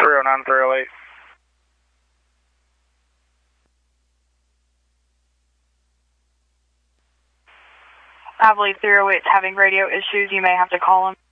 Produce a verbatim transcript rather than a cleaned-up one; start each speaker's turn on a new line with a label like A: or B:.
A: three oh nine, three oh eight. I believe three oh eight is having radio issues. You may have to call them.